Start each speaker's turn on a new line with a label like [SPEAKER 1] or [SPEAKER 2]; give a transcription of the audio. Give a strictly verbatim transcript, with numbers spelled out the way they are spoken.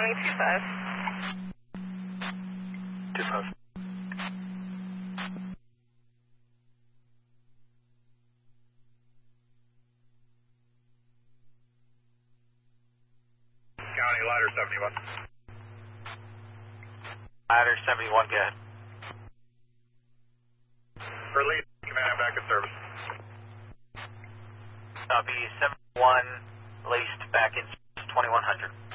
[SPEAKER 1] County two five.
[SPEAKER 2] two five.
[SPEAKER 3] County ladder seventy-one.
[SPEAKER 2] Ladder seventy-one, go ahead.
[SPEAKER 3] Release, command and back in service.
[SPEAKER 2] I'll be seventy-one, laced back in twenty-one hundred.